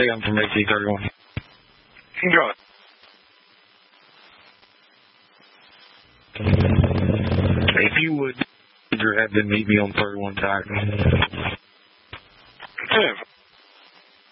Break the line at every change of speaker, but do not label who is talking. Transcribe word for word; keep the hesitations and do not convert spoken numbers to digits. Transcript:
I'm from A T thirty-one.
Go ahead.
If you would, have them meet me on thirty-one Tiger.
ten.